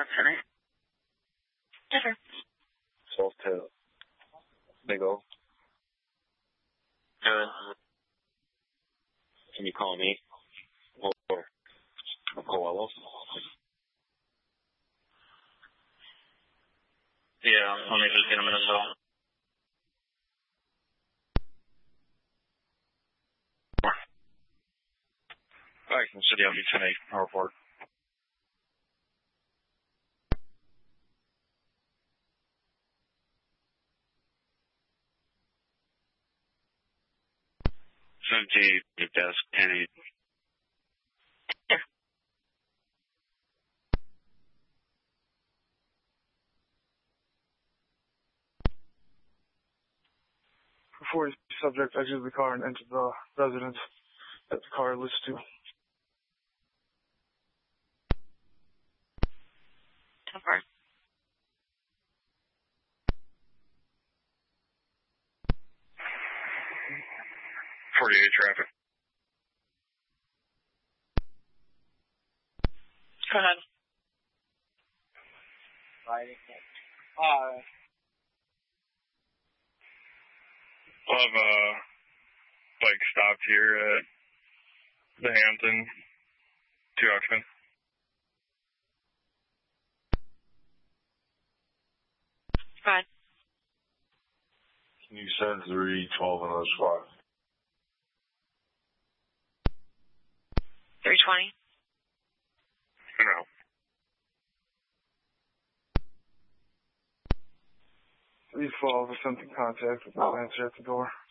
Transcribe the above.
Center. Never. Soft tail. Big O. Can you call me? Or Coelho? Yeah, let me just get him in as well. Alright, from City LV 10-8, report. Your desk, 10-8. Sure. Before the subject exited the car and entered the residence that the car lists to. 10-4. 48 traffic. Go ahead. I'll have a bike stopped here at the Hampton, 2 Oxman. Go ahead. Can you send 312 on the squad? 320. No. These 12 attempting contact with no answer at the door.